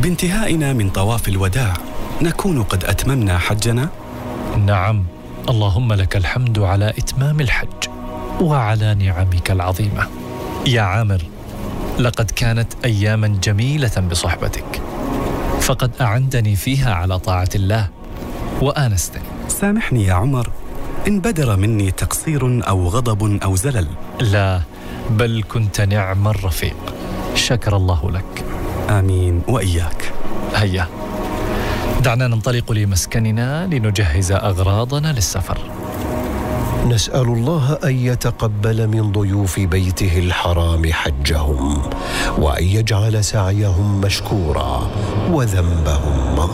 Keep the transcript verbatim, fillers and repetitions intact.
بانتهائنا من طواف الوداع نكون قد أتممنا حجنا؟ نعم، اللهم لك الحمد على إتمام الحج وعلى نعمك العظيمة. يا عامر، لقد كانت أياما جميلة بصحبتك، فقد أعنتني فيها على طاعة الله وآنستني. سامحني يا عمر إن بدر مني تقصير أو غضب أو زلل. لا، بل كنت نعم الرفيق، شكر الله لك. آمين وإياك. هيا دعنا ننطلق لمسكننا لنجهز أغراضنا للسفر. نسأل الله أن يتقبل من ضيوف بيته الحرام حجهم، وأن يجعل سعيهم مشكورا وذنبهم مغفورا.